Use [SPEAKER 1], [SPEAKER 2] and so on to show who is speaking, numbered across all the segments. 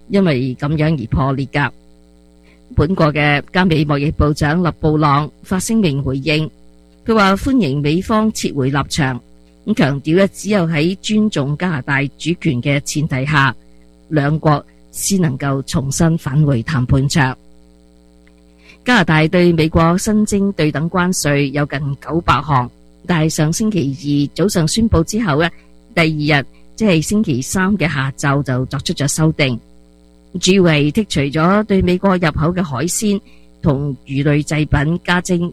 [SPEAKER 1] 因為咁樣而破裂㗎。本國嘅加美貿易部長勒布朗發聲明回應，佢話歡迎美方撤回立場，咁強調只有喺尊重加拿大主權嘅前提下，兩國先能夠重新返回談判桌。加拿大對美國新徵對等關稅有近900項，但係上星期二早上宣布之後，第二日即係星期三嘅下晝就作出咗修訂，主要係剔除咗對美國入口嘅海鮮同魚類製品加徵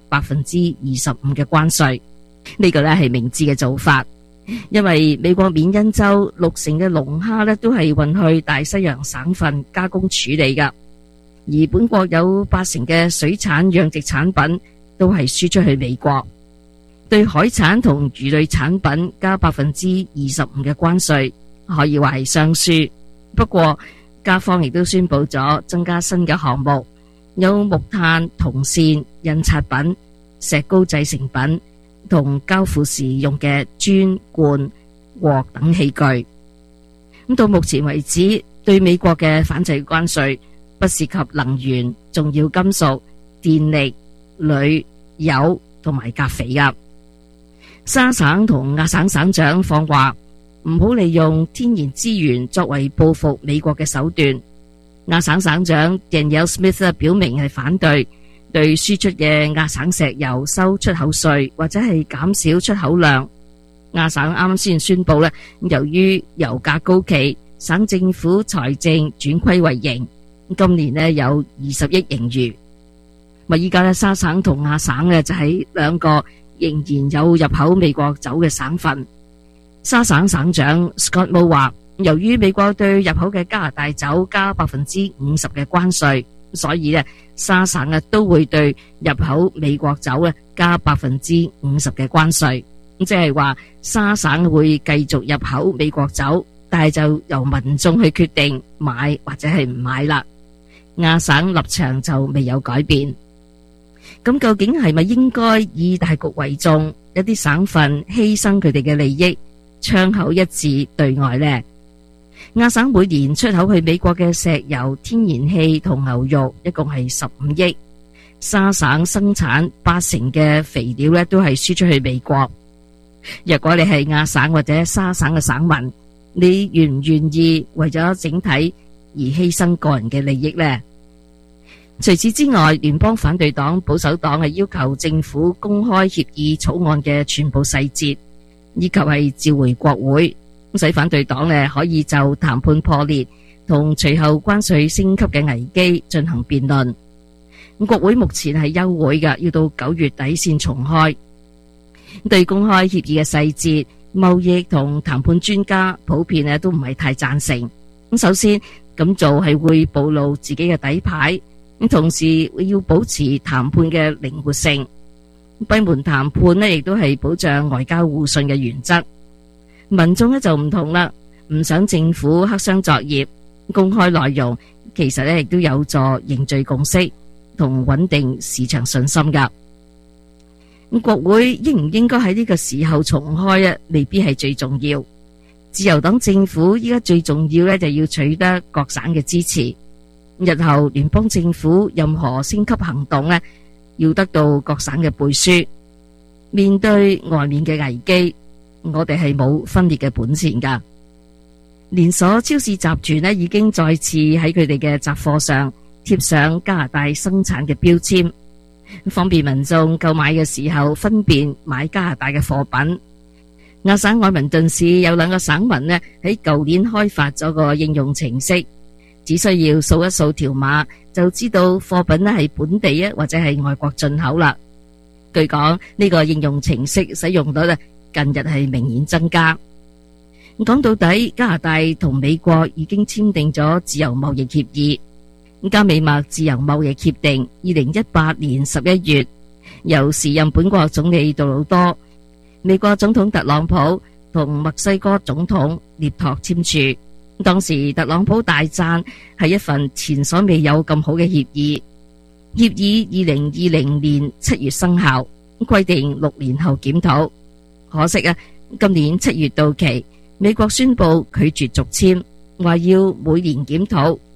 [SPEAKER 1] 25%嘅關稅。呢個係明智嘅做法，因為美國緬因州60%嘅龍蝦都係運去大西洋省份加工處理㗎，而本國有80%嘅水產養殖產品都係輸出去美國。對海產同魚類產品加25%嘅關稅，可以話係雙輸。不過加方亦都宣布咗增加新嘅項目，有木炭、銅線、印刷品、石膏製成品同交付時用嘅磚、罐、鑊等器具。咁到目前為止，對美國嘅反制關稅不涉及能源、重要金屬、電力、鋁、油同埋鉀肥㗎。沙省同亞省省長放話唔好利用天然資源作為報復美國嘅手段。亞省省長 Danielle Smith 表明係反對對輸出嘅亞省石油收出口稅或者係減少出口量。亞省啱先宣布由於油價高企，省政府財政轉虧為盈，今年有20億盈餘。依家沙省同亞省就喺兩個仍然有入口美國酒嘅省份。沙省省長 Scott Moe 話，由於美國對入口嘅加拿大酒加50%嘅關稅，所以沙省都會對入口美國酒加50%嘅關稅。即係話沙省會繼續入口美國酒，但係就由民眾去決定買或者係唔買啦。亞省立場就未有改變。咁究竟係咪應該以大局為重，一啲省份犧牲佢哋嘅利益，槍口一致對外呢？亞省每年出口去美國嘅石油、天然氣同牛肉一共係15億。沙省生產80%嘅肥料都係輸出去美國。若果你係亞省或者沙省嘅省民，你願唔願意為咗整體而犧牲個人嘅利益呢？除此之外，聯邦反對黨保守黨係要求政府公開協議草案嘅全部細節，以及係召回國會，使反對黨可以就談判破裂同隨後關稅升級嘅危機進行辯論。國會目前係休會嘅，要到9月底先重開。對公開協議嘅細節，貿易同談判專家普遍都唔係太贊成。首先咁做係會暴露自己嘅底牌，同時要保持談判嘅靈活性。閉門談判亦都係保障外交互信嘅原則。民眾就唔同啦，唔想政府黑箱作業，公開內容其實亦都有助凝聚共識同穩定市場信心噶。國會應唔應該喺呢個時候重開未必係最重要。自由黨政府依家最重要就要取得各省嘅支持。日後聯邦政府任何升級行動要得到各省嘅背書。面對外面嘅危機，我哋係冇分裂嘅本錢噶。連鎖超市集團已經再次喺佢哋嘅雜貨上貼上加拿大生產嘅標籤，方便民眾購買嘅時候分辨買加拿大嘅貨品。亞省愛民頓市有2個省民喺舊年開發咗個應用程式，只需要掃一掃條碼就知道貨品係本地或者係外國進口啦。據講呢個應用程式使用率近日係明顯增加。講到底，加拿大同美國已經簽訂咗自由貿易協議。加美墨自由貿易協定2018年11月由時任本國總理杜魯多、美國總統特朗普同墨西哥總統涅托簽署。當時特朗普大讚係一份前所未有咁好嘅協議。協議2020年7月生效，規定6年後檢討。可惜今年7月到期，美國宣布拒絕續簽，話要每年檢討，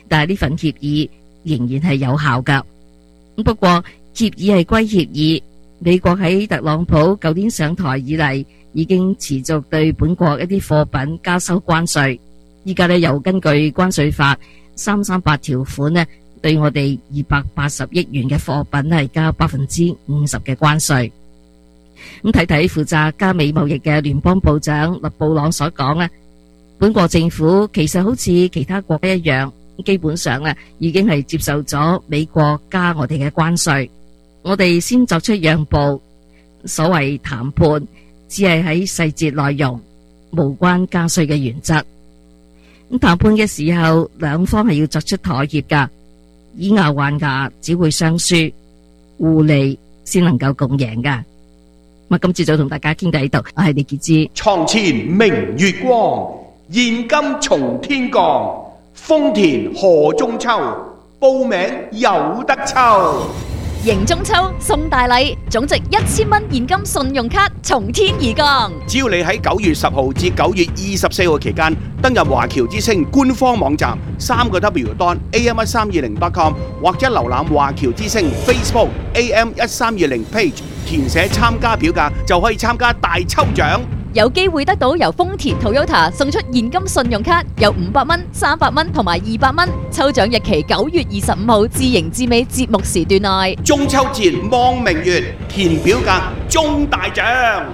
[SPEAKER 1] 但係呢份協議仍然係有效噶。不過協議係歸協議，美國喺特朗普舊年上台以嚟，已經持續對本國一啲貨品加收關稅，依家又根據關稅法338條款呢，對我哋280億元嘅貨品係加50%嘅關稅。咁睇睇負責加美貿易嘅聯邦部長勒布朗所講呢，本國政府其實好似其他國家一樣，基本上呢已經係接受咗美國加我哋嘅關稅，我哋先作出讓步。所謂談判只係喺細節內容，無關加稅嘅原則。咁談判嘅時候，兩方係要作出妥協噶，以牙還牙只會雙輸，互利先能夠共贏噶。咁今朝早同大家傾到呢度，我係李潔芝。
[SPEAKER 2] 床前明月光，現金從天降，豐田賀中秋，報名有得抽。
[SPEAKER 3] 迎中秋送大禮，總值1000蚊現金信用卡從天而降。
[SPEAKER 2] 只要你喺9月10號至9月24號期間登入華僑之星官方網站3w.am1320.com 或者瀏覽華僑之星 Facebook AM1320 page， 填寫參加表格就可以參加大抽獎，
[SPEAKER 3] 有機會得到由豐田 Toyota 送出現金信用卡，有500蚊、300蚊同埋200蚊。抽獎日期9月25號至迎至尾節目時段內。
[SPEAKER 2] 中秋節望明月，填表格中大獎。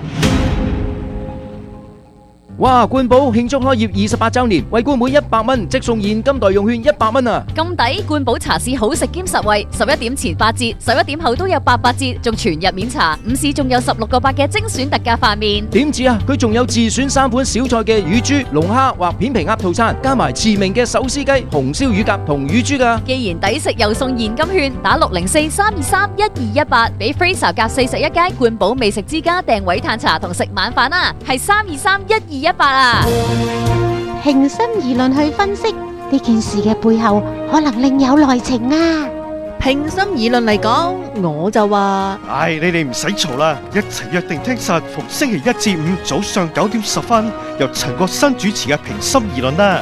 [SPEAKER 4] 哇！冠寶慶祝開業28週年，為冠滿100蚊即送現金代用券100蚊啊！
[SPEAKER 3] 咁抵！冠寶茶市好食兼實惠，11點前8折，11點後都有88折，仲全日免茶。午市仲有16個8嘅精選特價飯麵。
[SPEAKER 4] 點止啊！佢仲有自選3款小菜嘅乳豬、龍蝦或片皮鴨套餐，加埋馳名嘅手撕雞、紅燒乳鴿同乳豬㗎。
[SPEAKER 3] 既然抵食又送現金券，打604-323-1218，俾 Fraser 夾41街冠寶美食之家訂位嘆茶同食晚飯啊！係323-1218啊！
[SPEAKER 5] 平心而論去分析呢件事嘅背後，可能另有內情啊！
[SPEAKER 6] 平心而論嚟講，我就話：
[SPEAKER 7] 唉，你哋唔使嘈啦，一齊約定聽實逢星期1至5早上9點10分，由陳國新主持嘅平心而論啦。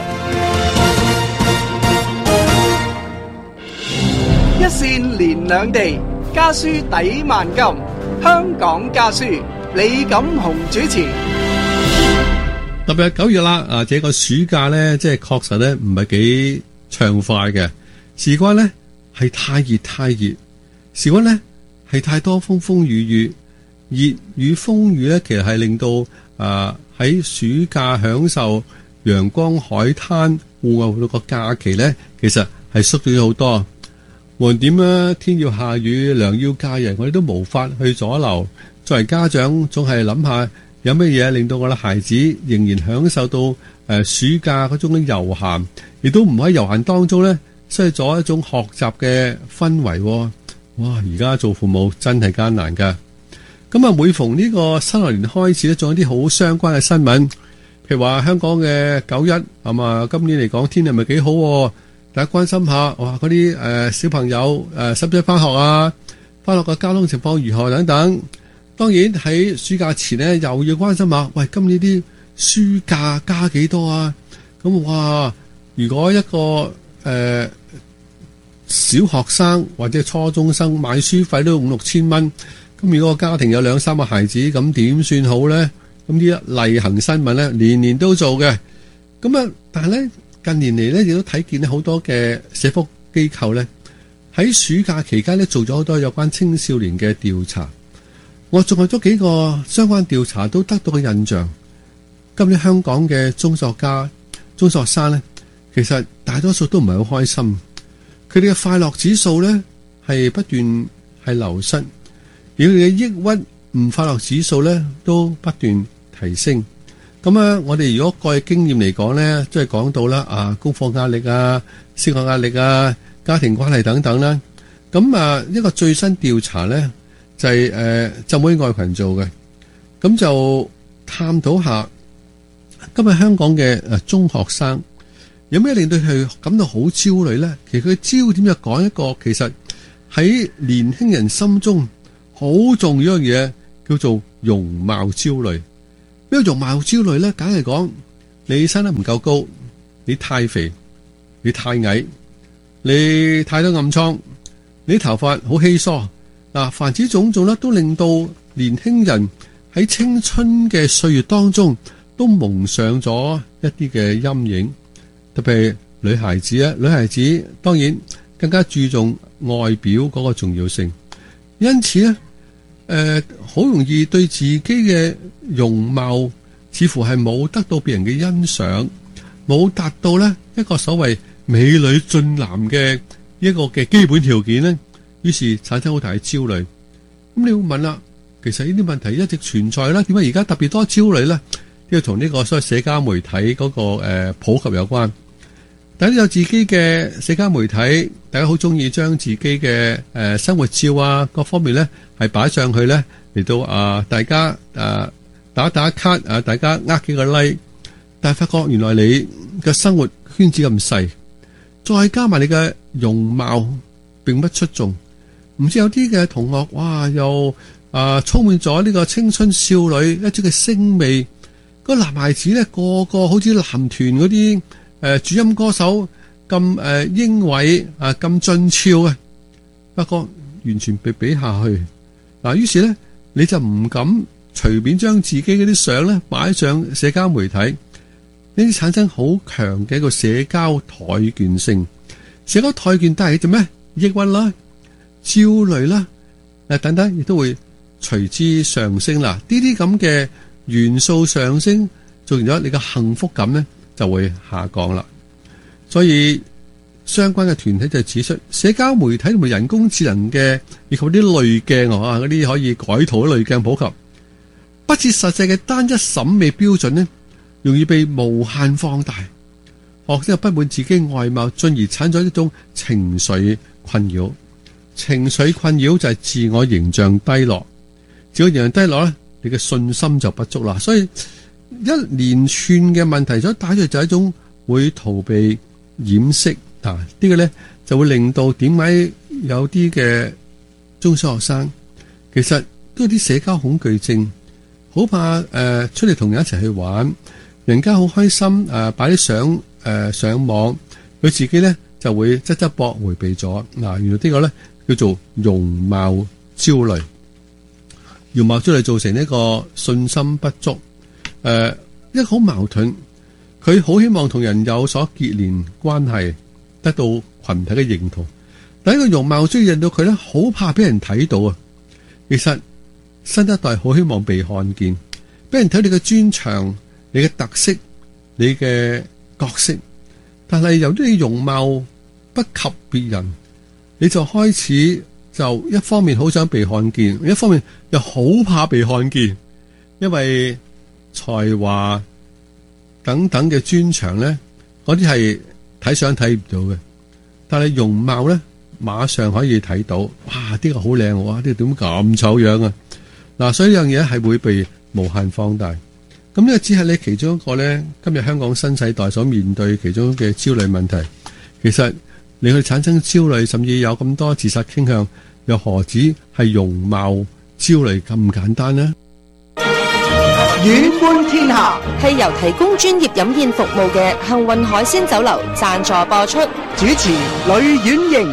[SPEAKER 8] 一線連兩地，家書抵萬金。香港家書，李錦雄主持。
[SPEAKER 9] 特別係9月啦，這個暑假咧，即係確實咧唔係幾暢快嘅。事關咧係太熱，事關咧係太多風雨。熱與風雨咧，其實係令到喺暑假享受陽光、海灘、戶外活動個假期咧，其實係縮短咗好多。無論點啊，天要下雨，娘要嫁人，我哋都無法去阻撓。作為家長，總係諗下。有乜嘢令到我哋孩子仍然享受到暑假嗰種悠閒，亦都唔喺悠閒當中咧失去咗一種學習嘅氛圍。哇！而家做父母真係艱難噶。咁啊，每逢呢個新學年開始咧，仲有啲好相關嘅新聞，譬如話香港嘅9·1係嘛，今年嚟講天氣咪幾好，大家關心下，哇！嗰啲小朋友使唔使翻學啊？翻學嘅交通情況如何等等。當然喺暑假前咧，又要關心下，喂，今年啲書價加幾多啊？咁哇，如果一個小學生或者初中生買書費都5、6千蚊，咁如果個家庭有2、3個孩子，咁點算好咧？咁啲例行新聞咧，年年都做嘅。咁啊，但係咧近年嚟咧，亦都睇見咧好多嘅社福機構咧喺暑假期間咧做咗好多有關青少年嘅調查。我仲有咗幾個相關調查都得到嘅印象，今年香港嘅中學生呢，其實大多數都唔係好開心，佢哋嘅快樂指數呢係不斷係流失，而佢哋嘅抑鬱唔快樂指數呢都不斷提升。咁啊，我哋如果過去經驗嚟講呢，即係講到啦功課壓力啊、升學壓力啊、家庭關係等等啦。咁啊，一個最新調查呢，就係浸會愛群做嘅，咁就探討下今日香港嘅中學生有咩令到佢感到好焦慮呢？其實佢焦點就講一個其實喺年輕人心中好重要嘅嘢，叫做容貌焦慮。咩容貌焦慮呢？梗係講你生得唔夠高，你太肥，你太矮， 你太多暗瘡，你頭髮好稀疏，凡此種種咧，都令到年輕人喺青春嘅歲月當中都蒙上咗一啲嘅陰影。特別係女孩子啊，女孩子當然更加注重外表嗰個重要性，因此咧，好容易對自己嘅容貌似乎係冇得到別人嘅欣賞，冇達到咧一個所謂美女俊男嘅一個嘅基本條件咧，於是產生好大嘅焦慮。咁你會問啦，其實呢啲問題一直存在啦，點解而家特別多焦慮咧？呢個同呢個所謂社交媒體嗰個普及有關。大家有自己嘅社交媒體，大家好中意將自己嘅生活照啊各方面咧係擺上去咧，嚟到大家打卡大家幾個 like， 但係發覺原來你嘅生活圈子咁細，再加埋你嘅容貌並不出眾，唔知有啲嘅同學哇又充滿咗呢個青春少女一啲嘅聲味，個男孩子咧個個好似男團嗰啲主音歌手咁英偉咁俊俏啊，不過完全被比下去。於是咧你就唔敢隨便將自己嗰啲相咧擺上社交媒體，呢啲產生好強嘅一個社交怠倦性。社交怠倦帶嚟做咩？抑鬱啦、焦慮啦等等，亦都會隨之上升啦。呢啲咁嘅元素上升，造成咗你嘅幸福感咧就會下降啦。所以相關嘅團體就指出，社交媒體同埋人工智能嘅以及啲濾鏡嗰啲可以改圖嘅濾鏡普及，不切實際嘅單一審美標準呢，容易被無限放大，學生又不滿自己外貌，進而產生一種情緒困擾。情緒困擾就係自我形象低落，自我形象低落咧，你嘅信心就不足啦。所以一連串嘅問題所帶出嚟就係一種會逃避掩飾呢個咧就會令到點解有啲嘅中小學生其實都有啲社交恐懼症，好怕出嚟同人一齊去玩，人家好開心擺啲相上網，佢自己咧就會側側膊迴避咗。原來呢個咧叫做容貌焦慮，容貌焦慮造成呢個信心不足。一個好矛盾，佢好希望同人有所結連關係，得到群體嘅認同，但係呢個容貌焦慮令到佢咧好怕俾人睇到啊。其實新一代好希望被看見，俾人睇你嘅專長、你嘅特色、你嘅角色，但係由於你容貌不及別人，你就開始就一方面好想被看見，一方面又好怕被看見，因為才華等等嘅專長咧，嗰啲係睇相睇唔到嘅，但係容貌咧馬上可以睇到。哇！呢個好靚，哇！呢個點咁醜樣啊！所以呢樣嘢係會被無限放大。咁呢個只係你其中一個咧，今日香港新世代所面對其中嘅焦慮問題。其實你去產生焦慮，甚至有咁多自殺傾向，又何止係容貌焦慮咁簡單呢？
[SPEAKER 10] 遠觀天下
[SPEAKER 11] 係由提供專業飲宴服務嘅幸運海鮮酒樓贊助播出。
[SPEAKER 10] 主持呂婉瑩。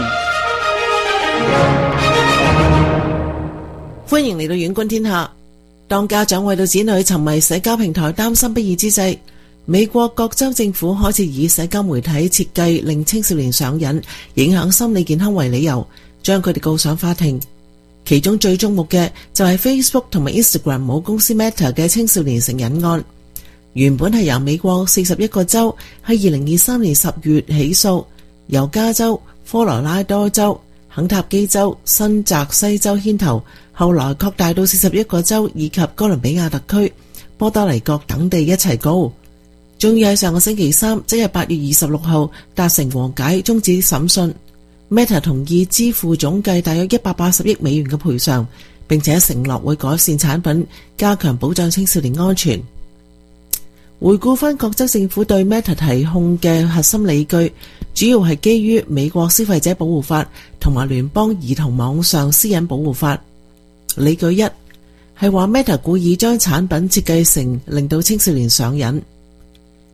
[SPEAKER 12] 歡迎嚟到遠觀天下。當家長為到子女沉迷社交平台擔心不已之際，美國各州政府開始以社交媒體設計令青少年上癮、影響心理健康為理由，將佢哋告上法庭。其中最矚目嘅就係 Facebook 同埋 Instagram 母公司 Meta 嘅青少年成癮案。原本係由美國41個州喺2023年10月起訴，由加州、科羅拉多州、肯塔基州、新澤西州牽頭，後來擴大到41個州以及哥倫比亞特區、波多黎各等地一齊告。終於喺上個星期三，即係8月26號達成和解，終止審訊。Meta 同意支付總計大約180億美元嘅賠償，並且承諾會改善產品，加強保障青少年安全。回顧翻各州政府對 Meta 提控嘅核心理據，主要係基於美國消費者保護法同埋聯邦兒童網上私隱保護法。理據一係話 Meta 故意將產品設計成令到青少年上癮。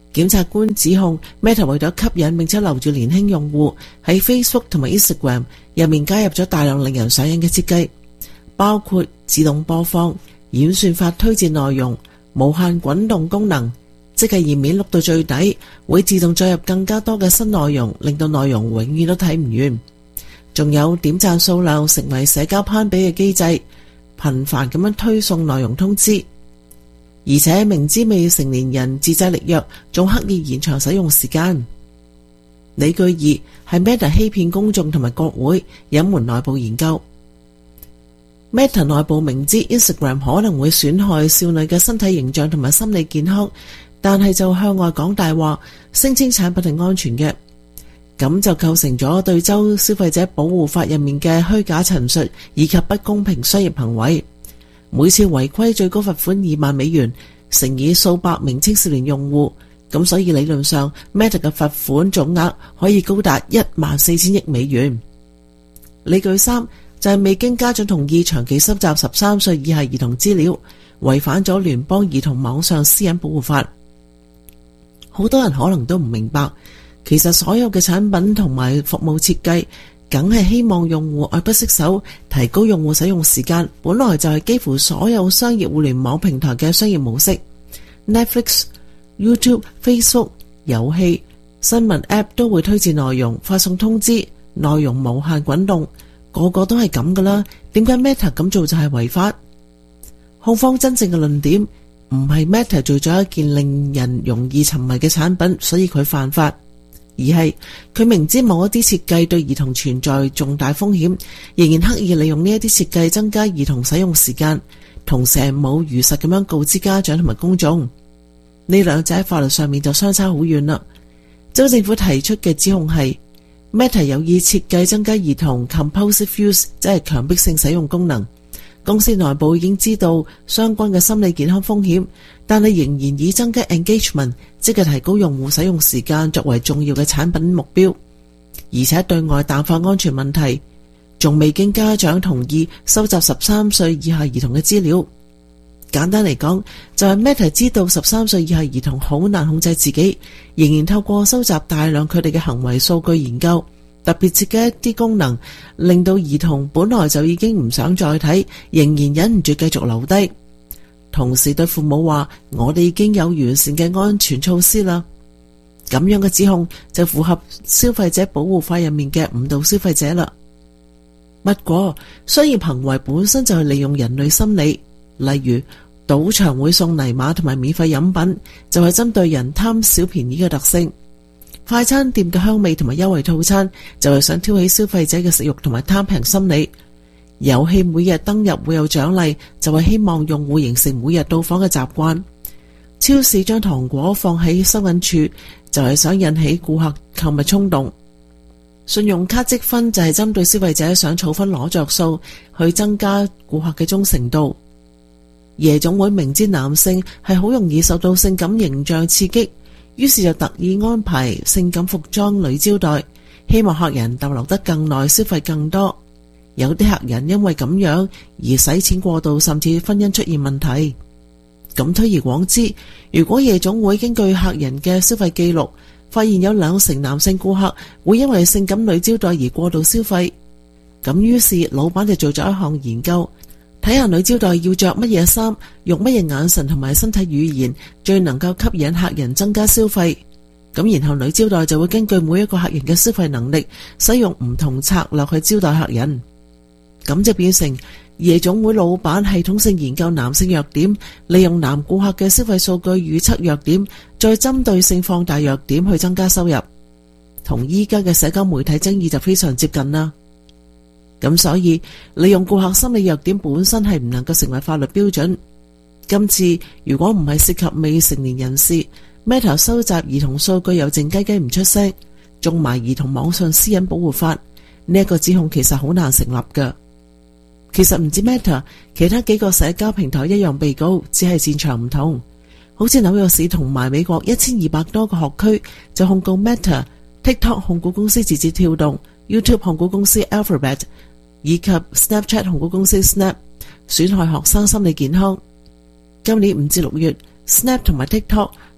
[SPEAKER 12] 檢察官指控 Meta 為咗吸引並且留住年輕用戶，喺 Facebook 同埋 Instagram 入面加入咗大量令人上癮嘅設計，包括自動播放、演算法推薦內容、無限滾動功能，即係頁面碌到最底，會自動載入更加多嘅新內容，令到內容永遠都睇唔完。仲有點讚數量成為社交攀比嘅機制，頻繁咁樣推送內容通知。而且明知未成年人自制力弱，仲刻意延長使用時間。理據二係 Meta 欺騙公眾同埋國會，隱瞞內部研究。Meta 內部明知 Instagram 可能會損害少女嘅身體形象同埋心理健康，但係就向外講大話，聲稱產品係安全嘅，咁就構成咗對州消費者保護法入面嘅虛假陳述以及不公平商業行為。每次違規最高罰款$20,000，乘以數百名青少年用戶，咁所以理論上 Meta 嘅罰款總額可以高達$14,000億。理據三就係未經家長同意長期收集13歲以下兒童資料，違反咗聯邦兒童網上私隱保護法。好多人可能都唔明白，其實所有嘅產品同埋服務設計梗係希望用戶愛不釋手，提高用戶使用時間，本來就係幾乎所有商業互聯網平台嘅商業模式。Netflix、YouTube、Facebook、遊戲、新聞 App 都會推薦內容，發送通知，內容無限滾動，個個都係咁噶啦。點解 Meta 咁做就係違法？控方真正嘅論點唔係 Meta 做咗一件令人容易沉迷嘅產品，所以佢犯法。而係佢明知某一啲設計對兒童存在重大風險，仍然刻意利用呢一啲設計增加兒童使用時間，同時係冇如實咁樣告知家長同埋公眾。呢兩者喺法律上面就相差好遠啦。州政府提出嘅指控係 Meta 有意設計增加兒童 compulsive use， 即係強迫性使用功能。公司內部已經知道相關嘅心理健康風險，但係仍然以增加 engagement， 即係提高用戶使用時間作為重要嘅產品目標，而且對外淡化安全問題，仲未經家長同意收集13歲以下兒童嘅資料。簡單嚟講，就係 Meta 知道13歲以下兒童好難控制自己，仍然透過收集大量佢哋嘅行為數據研究，特別設計一啲功能，令到兒童本來就已經唔想再睇，仍然忍唔住繼續留低。同時對父母話：我哋已經有完善嘅安全措施啦。咁樣嘅指控就符合消費者保護法入面嘅誤導消費者啦。不過商業行為本身就係利用人類心理，例如賭場會送泥馬同埋免費飲品，就係針對人貪小便宜嘅特性。快餐店嘅香味同埋優惠套餐就係想挑起消費者嘅食慾同埋貪平心理。遊戲每日登入會有獎勵，就係希望用戶形成每日到訪嘅習慣。超市將糖果放喺收銀處，就係想引起顧客購物衝動。信用卡積分就係針對消費者想儲分攞着數，去增加顧客嘅忠誠度。夜總會明知男性係好容易受到性感形象刺激，於是就特意安排性感服裝女招待，希望客人逗留得更耐，消費更多。有啲客人因為咁樣而使錢過度，甚至婚姻出現問題。咁推而廣之，如果夜總會根據客人嘅消費記錄，發現有2成男性顧客會因為性感女招待而過度消費，咁於是老闆就做咗一項研究，睇下女招待要着乜嘢衫，用乜嘢眼神同埋身體語言最能夠吸引客人增加消費。咁然後女招待就會根據每一個客人嘅消費能力，使用唔同策略去招待客人。咁就變成夜總會老闆系統性研究男性弱點，利用男顧客嘅消費數據預測弱點，再針對性放大弱點去增加收入，同依家嘅社交媒體爭議就非常接近啦。咁所以利用顧客心理弱點本身係唔能夠成為法律標準。今次如果唔係涉及未成年人士， Meta 收集兒童數據又靜雞雞唔出聲，中埋兒童網上私隱保護法，呢一個指控其實好難成立㗎。其實唔止 Meta， 其他幾個社交平台一樣被告，只係戰場唔同。好似紐約市同埋美國1200多個學區就控告 Meta、TikTok 控股公司字節跳動、YouTube 控股公司 Alphabet 以及 Snapchat 控股公司 Snap 損害學生心理健康。今年5至6月，Snap 同埋 TikTok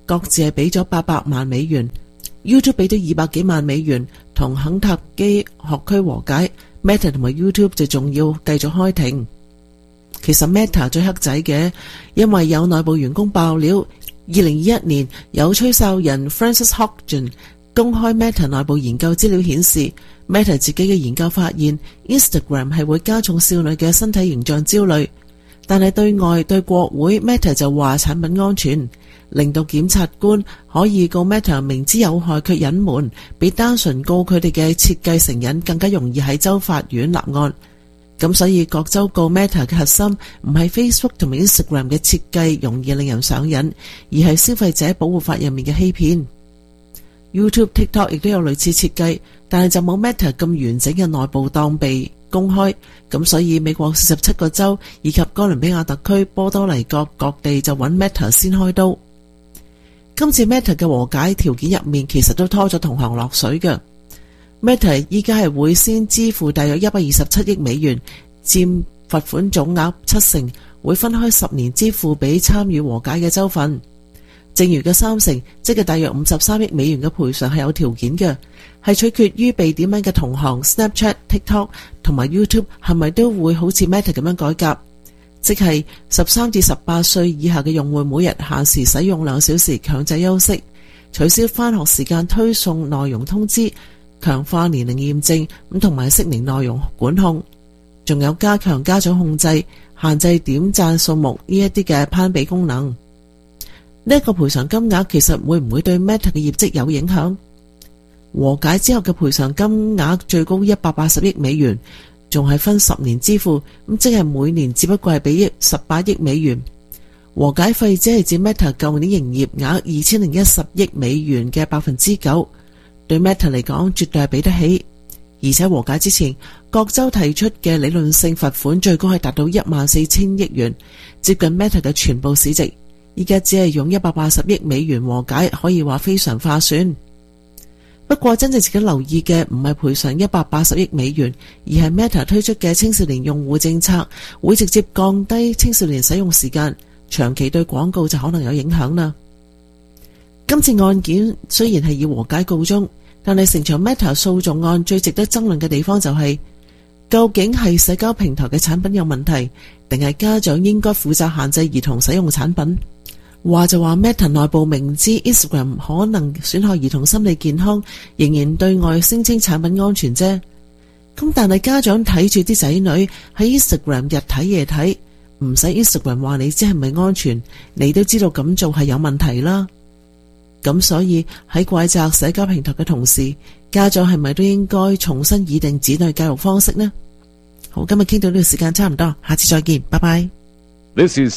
[SPEAKER 12] 各自係俾咗800萬美元。YouTube 俾咗200幾萬美元，同肯塔基學區和解。Meta 同埋 YouTube 就仲要繼續開庭。其實 Meta 最黑仔嘅，因為有內部員工爆料，2021年有吹哨人 Francis Hodgson 公開 Meta 內部研究資料顯示，Meta 自己嘅研究發現 Instagram 係會加重少女嘅身體形象焦慮，但係對外對國會 Meta 就話產品安全，令到檢察官可以告 Meta 明知有害卻隱瞞，比單純告佢哋嘅設計成癮更加容易喺州法院立案。咁所以各州告 Meta 嘅核心唔係 Facebook 同埋 Instagram 嘅設計容易令人上癮，而係消費者保護法入面嘅欺騙。YouTube、TikTok 亦都有類似設計，但係就冇 Meta 咁完整嘅內部檔被公開。咁所以美國47個州以及哥倫比亞特區、波多黎各各地就揾 Meta 先開刀。今次 Meta 嘅和解條件入面，其實都拖咗同行落水嘅。Meta 依家係會先支付大約127億美元，佔罰款總額70%，會分開10年支付俾參與和解嘅州份。剩餘嘅30%，即係大約53億美元嘅賠償係有條件嘅，係取決於被點名嘅同行 Snapchat、TikTok 同埋 YouTube 係咪都會好似 Meta 咁樣改革，即係13至18歲以下嘅用戶每日限時使用2小時，強制休息，取消返學時間推送內容通知，強化年齡驗證咁同埋適齡內容管控，仲有加強家長控制，限制點讚數目呢一啲嘅攀比功能。呢一個賠償金額其實會唔會對 Meta 嘅業績有影響？和解之後嘅賠償金額最高180億美元，仲係分10年支付，咁即係每年只不過係俾18億美元。和解費只係佔 Meta 舊年營業額2010億美元嘅9%，對 Meta 嚟講絕對係俾得起。而且和解之前，各州提出嘅理論性罰款最高係達到14000億元，接近 Meta 嘅全部市值。依家只係用180億美元和解，可以話非常划算。不過真正自己留意嘅唔係賠償180億美元，而係 Meta 推出嘅青少年用戶政策，會直接降低青少年使用時間，長期對廣告就可能有影響啦。今次案件雖然係以和解告終，但係成場 Meta 訴訟案最值得爭論嘅地方就係，究竟係社交平台嘅產品有問題，定係家長應該負責限制兒童使用產品？話就話 Meta 內部明知 Instagram 可能損害兒童心理健康，仍然對外聲稱產品安全啫。咁但係家長睇住啲仔女喺 Instagram 日睇夜睇，唔使 Instagram 話你知係咪安全，你都知道咁做係有問題啦。咁所以喺怪責社交平台嘅同時，家長係咪都應該重新擬定子女教育方式呢？好，今日傾到呢個時間差唔多，下次再見，拜拜。
[SPEAKER 13] This is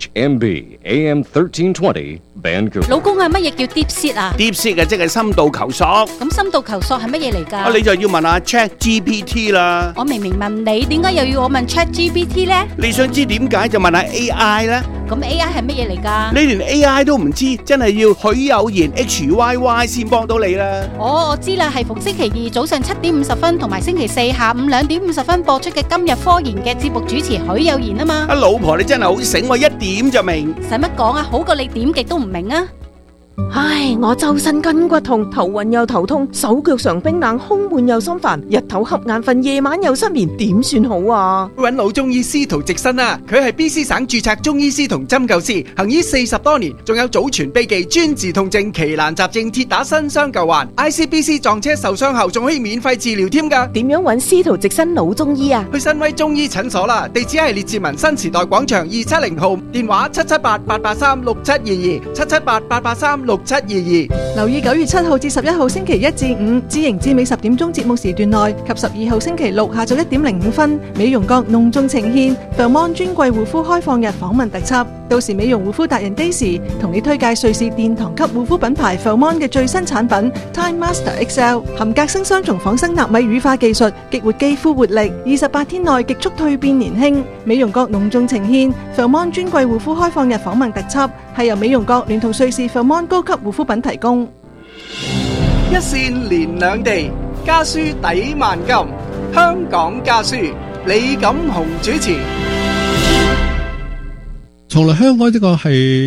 [SPEAKER 13] CHMB AM 1320 Vancouver。
[SPEAKER 14] 老公啊，乜嘢叫 deep seat 啊
[SPEAKER 2] ？deep seat 嘅即係深度求索。
[SPEAKER 14] 咁深度求索係乜嘢嚟㗎？
[SPEAKER 2] 你就要問下 ChatGPT 啦。
[SPEAKER 14] 我明明問你，點解又要我問 ChatGPT 呢？
[SPEAKER 2] 你想知點解就問下 AI 啦。
[SPEAKER 14] 咁 AI 係乜嘢嚟㗎？
[SPEAKER 2] 你連 AI 都唔知，真係要許有言 HYY 先幫到你啦。
[SPEAKER 14] 我知啦，係逢星期二早上7點50分同埋星期四下午2點50分播出嘅今日科研嘅節目主持許有言啊嘛。
[SPEAKER 2] 老婆你真係好醒，我一點就明。
[SPEAKER 14] 使乜講啊？好過你點極都唔明啊！
[SPEAKER 15] 唉，我周身筋骨痛，頭暈又頭痛，手腳常冰冷，胸悶又心煩，日頭瞌眼瞓，夜晚又失眠，點算好啊？
[SPEAKER 8] 揾老中醫司徒直新啊，佢係 BC 省註冊中醫師同針灸師，行醫40多年，仲有祖傳秘技專治痛症、奇難雜症，鐵打新傷舊患。ICBC 撞車受傷後仲可以免費治療添㗎。
[SPEAKER 15] 點樣揾司徒直新老中醫啊？
[SPEAKER 8] 去新威中醫診所啦，地址係列治文新時代廣場270號，電話778-883-6722，778-883-6722。
[SPEAKER 16] 留意9月7號至11號星期1至5，知營知美10點鐘節目時段內及12號星期6下晝1點05分，美容閣隆重呈獻 Fairmont 專櫃護膚開放日訪問特輯。到時美容護膚達人 Daisy 同你推介瑞士殿堂級護膚品牌 Fairmont 嘅最新產品 Time Master XL， 含隔生雙重仿生納米乳化技術，激活肌膚活力，28天內極速蛻變年輕。美容閣隆重呈獻 Fairmont 專櫃護膚開放日訪問特輯，係由美容閣聯同瑞士 Fairmont 高級護膚品提供。
[SPEAKER 8] 一線連兩地，家書抵萬金。香港家書，李錦雄主持。
[SPEAKER 9] 從來香港呢個係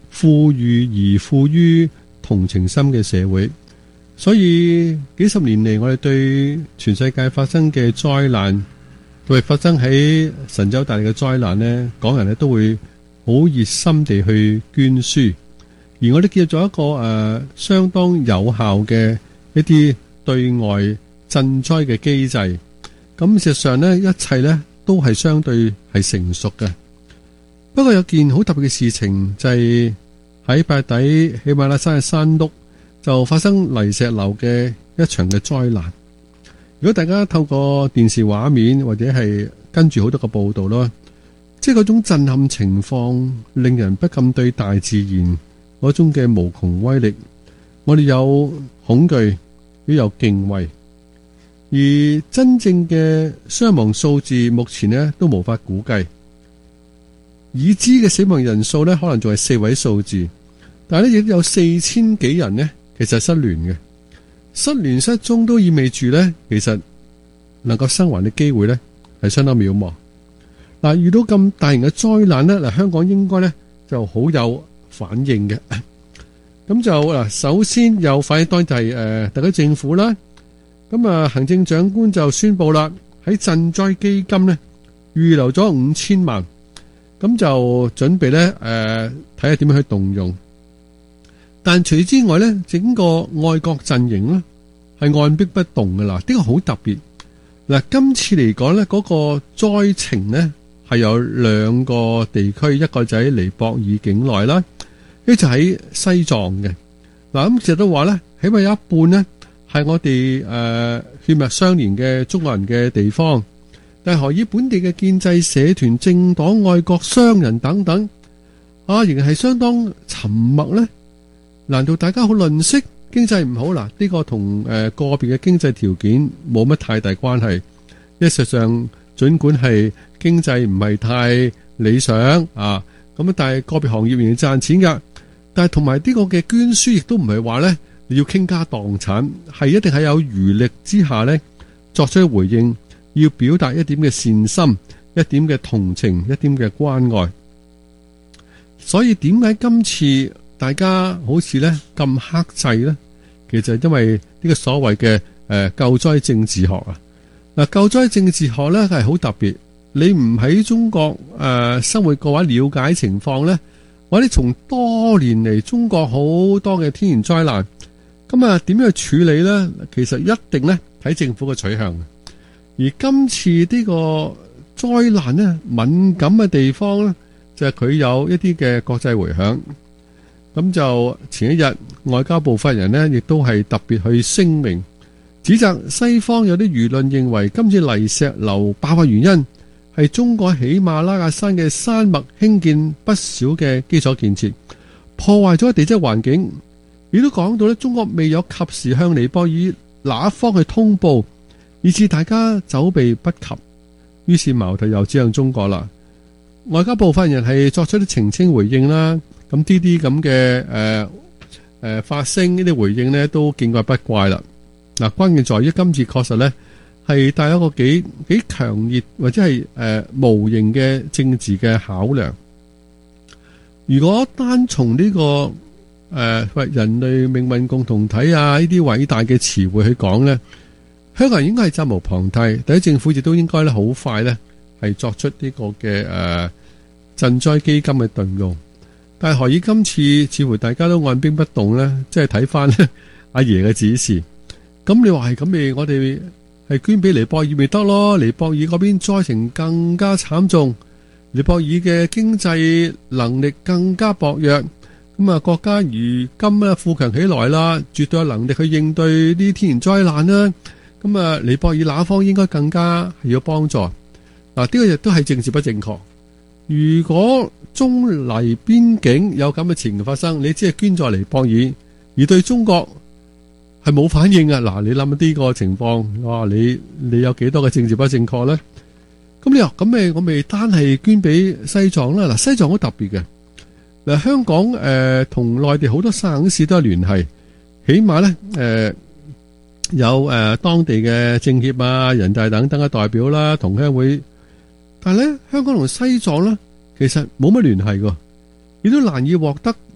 [SPEAKER 9] 富裕而富於同情心嘅社會。所以幾十年嚟，我哋對全世界發生嘅災難，特別發生喺神州大地嘅災難呢，港人呢都會好熱心地去捐輸，而我哋建立咗一個相當有效嘅一啲對外賑災嘅機制。咁事實上呢，一切呢都係相對係成熟嘅。不過有件好特別嘅事情，就係喺八月底喜馬拉雅山嘅山麓就發生泥石流嘅一場嘅災難。如果大家透過電視畫面或者係跟住好多個報道啦，即係嗰種震撼情況，令人不禁對大自然嗰種嘅無窮威力，我哋有恐懼，亦有敬畏。而真正嘅傷亡數字目前呢都無法估計，已知嘅死亡人數呢可能仲係4位數字，但係呢亦都有4000幾人呢其實失聯嘅。失聯失蹤都意味住呢，其實能夠生還嘅機會呢係相當渺茫。嗱，遇到咁大型嘅災難呢，嗱，香港應該呢就好有反應嘅。咁就嗱，首先有反應當然就係特區政府啦。咁啊，行政長官就宣布啦，喺賑災基金呢預留咗5000萬，咁就準備呢睇下點樣去動用。但除此之外呢，整個愛國陣營呢係按兵不動㗎啦，呢個好特別。嗱，今次嚟講呢，嗰個災情呢係有2個地區，一個就喺尼泊爾境內啦，一就喺西藏嘅。嗱，咁其實都話呢，起碼有一半呢係我哋血脈相連嘅中國人嘅地方，但係何以本地嘅建制社團、政黨、愛國商人等等仍然係相當沉默呢？難道大家好吝嗇，經濟唔好嗱？呢個同個別嘅經濟條件冇乜太大關係。事實上，盡管係經濟唔係太理想咁但係個別行業仍然賺錢噶。但係同埋呢個嘅捐輸亦都唔係話呢你要傾家蕩產，係一定係有餘力之下呢作出回應，要表達一點嘅善心，一點嘅同情，一點嘅關愛。所以點解今次大家好似呢咁克制呢？其實因為呢個所謂嘅救災政治學啊。嗱，救災政治學呢係好特別，你唔喺中國生活嘅話，了解情況呢，或者從多年嚟中國好多嘅天然災難，咁啊點樣去處理呢？其實一定呢睇政府嘅取向。而今次呢個災難呢，敏感嘅地方呢，就係佢有一啲嘅國際回響。咁就前一日外交部發言人呢，亦都係特別去聲明，指責西方有啲輿論認為今次泥石流爆發原因係中國喜馬拉雅山嘅山脈興建不少嘅基礎建設，破壞咗地質環境。亦都講到咧，中國未有及時向尼泊爾那一方去通報，以致大家走避不及，於是矛頭又指向中國啦。外交部發言人係作出啲澄清回應啦。咁呢啲咁嘅發聲呢啲回應呢，都見怪不怪啦。嗱，關鍵在於今次確實呢係帶有一個幾強烈或者係無形嘅政治嘅考量。如果單從呢個人類命運共同體呢啲偉大嘅詞彙去講呢，香港人應該係責無旁貸。第一，政府亦都應該咧好快呢係作出呢個嘅賑災基金嘅動用。但係何以今次似乎大家都按兵不動呢？即係睇翻阿爺嘅指示。咁你話係咁咪，我哋係捐俾尼泊爾咪得咯？尼泊爾嗰邊災情更加慘重，尼泊爾嘅經濟能力更加薄弱。咁啊，國家如今啊富強起來啦，絕對有能力去應對呢啲天然災難啦。咁啊，尼泊爾那方應該更加係要幫助。嗱，呢個亦都係政治不正確。如果中尼邊境有咁嘅情形發生，你只係捐助尼泊爾，而對中國係冇反應啊！嗱，你諗呢個情況，哇！你有幾多嘅政治不正確呢？咁你話咁我咪單係捐俾西藏啦？嗱，西藏好特別嘅。嗱，香港同內地好多省市都有聯繫，起碼呢有當地嘅政協啊、人大等等嘅代表啦、同鄉會。但係咧，香港同西藏咧，其實冇乜聯繫噶，亦都難以獲得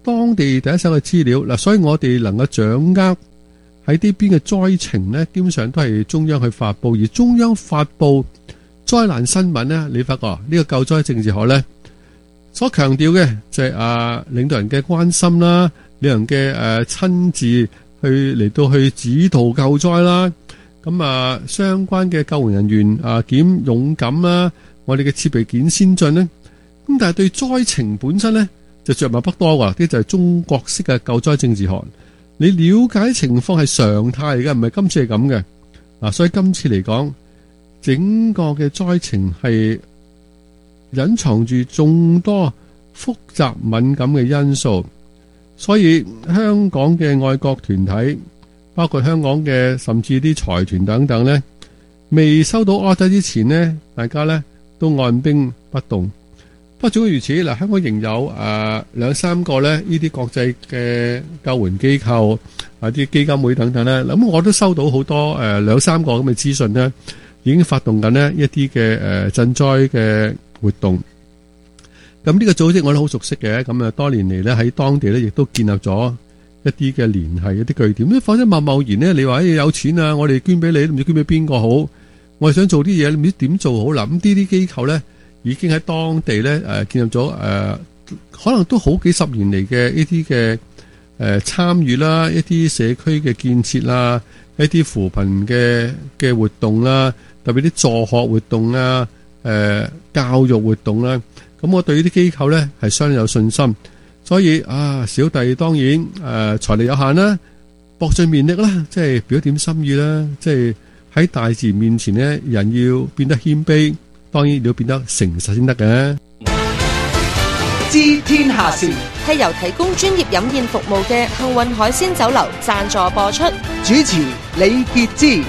[SPEAKER 9] 當地第一手嘅資料嗱，所以我哋能夠掌握喺呢邊嘅災情呢，基本上都係中央去發布，而中央發布災難新聞呢，你發覺呢個救災政治學呢，所強調嘅就係領導人嘅關心啦，領導人嘅親自去嚟到去指導救災啦，咁相關嘅救援人員檢勇敢啦，我哋嘅設備件先進呢，咁但係對災情本身呢，就着墨不多噶，呢就係中國式嘅救災政治學。你了解情況係常態嚟嘅，唔係今次係咁嘅。所以今次嚟講，整個嘅災情係隱藏住眾多複雜敏感嘅因素，所以香港嘅愛國團體，包括香港嘅甚至啲財團等等呢，未收到 order 之前呢，大家呢都按兵不動。不過總如此，嗱，香港仍有兩三個咧呢啲國際嘅救援機構啲基金會等等咧，咁我都收到好多兩三個咁嘅資訊咧，已經發動緊呢一啲嘅賑災嘅活動。咁呢個組織我都好熟悉嘅，咁多年嚟咧喺當地咧亦都建立咗一啲嘅聯繫，一啲據點。否則貿貿然咧，你話有錢啊，我哋捐俾你，都唔知捐俾邊個好。我哋想做啲嘢，你唔知點做好啦。咁呢啲機構咧，已經喺當地咧建立咗可能都好幾十年嚟嘅呢啲嘅參與啦，一啲社區嘅建設啦，一啲扶貧嘅活動啦，特別啲助學活動啊，教育活動啦。咁我對呢啲機構咧係相當有信心，所以小弟當然財力有限啦，搏盡綿力啦，即係表點心意啦，即係喺大自然面前咧，人要變得謙卑。當然你要變得誠實先得嘅。
[SPEAKER 10] 知天下事
[SPEAKER 11] 係由提供專業飲宴服務嘅幸運海鮮酒樓贊助播出。
[SPEAKER 10] 主持李傑之。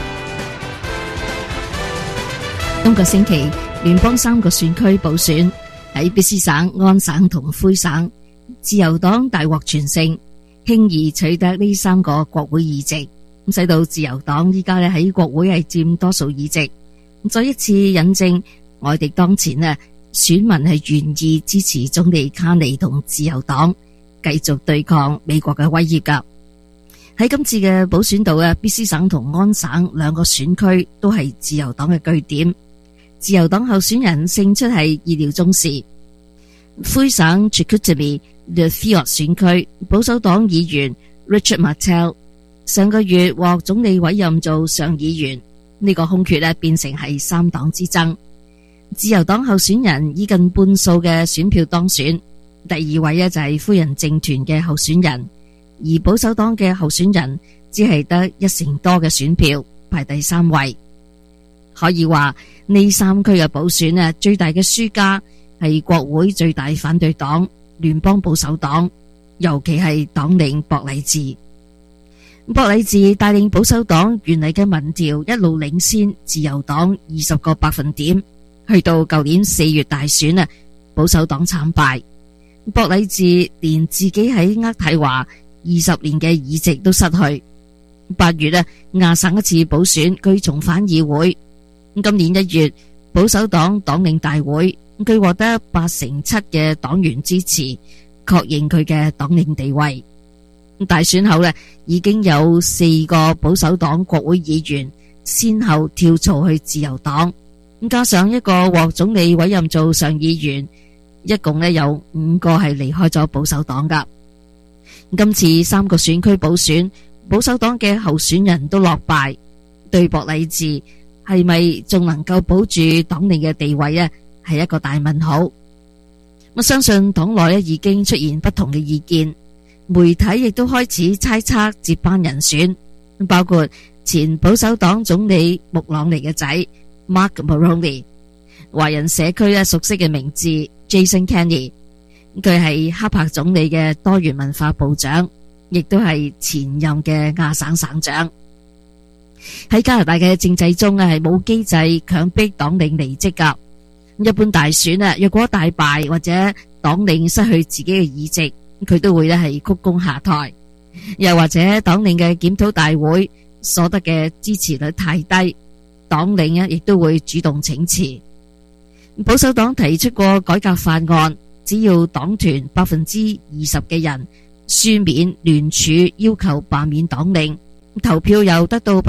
[SPEAKER 1] 今個星期聯邦3個選區補選，喺卑詩省、安省同魁省，自由黨大獲全勝，輕易取得呢3個國會議席，咁使到自由黨依家咧喺國會係佔多數議席，再一次引證外敵當前呢，選民係願意支持總理卡尼同自由黨繼續對抗美國嘅威脅噶。喺今次嘅補選度卑詩省同安省兩個選區都係自由黨嘅據點，自由黨候選人勝出係意料中事。魁省 Chicoutimi Le Fort 選區保守黨議員 Richard Martel 上個月獲總理委任做上議員，呢個空缺咧變成係3黨之爭。自由黨候選人以近半數嘅選票當選，第2位就係夫人政團嘅候選人，而保守黨嘅候選人只係得1成多嘅選票，排第3位。可以話呢3區嘅補選最大嘅輸家係國會最大反對黨聯邦保守黨，尤其係黨領博禮治。博禮治帶領保守黨原嚟嘅民調一路領先自由黨20個百分點，去到舊年4月大選保守黨慘敗。博禮治連自己喺渥太華20年嘅議席都失去。8月亞省一次補選佢重返議會。今年1月保守黨黨領大會佢獲得87%嘅黨員支持，確認佢嘅黨領地位。大選後已經有4個保守黨國會議員先後跳槽去自由黨，加上一個獲總理委任做上議員，一共有5個係離開咗保守黨噶。今次3個選區補選，保守黨嘅候選人都落敗，對博禮治係咪仲能夠保住黨領嘅地位係一個大問號。我相信黨內已經出現不同嘅意見，媒體亦都開始猜測接班人選，包括前保守黨總理穆朗尼嘅仔 Mark Mulroney， 華人社區熟悉嘅名字 Jason Kenney， 佢係哈柏總理嘅多元文化部長，亦都係前任嘅亞省省長。喺加拿大嘅政制中係冇機制強迫黨領離職噶。一般大選若果大敗或者黨領失去自己嘅議席，佢都會係鞠躬下台，又或者黨領嘅檢討大會所得嘅支持率太低，黨領亦都會主動請辭。保守黨提出過改革法案，只要黨團20%嘅人書面聯署要求罷免黨領，投票又得到